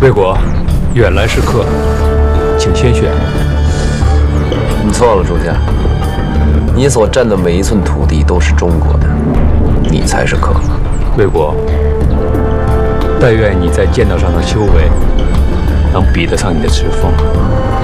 魏国，远来是客，请先选。 你错了，主家。你所占的每一寸土地都是中国的，你才是客。 魏国，但愿你在剑道上的修为能比得上你的职锋。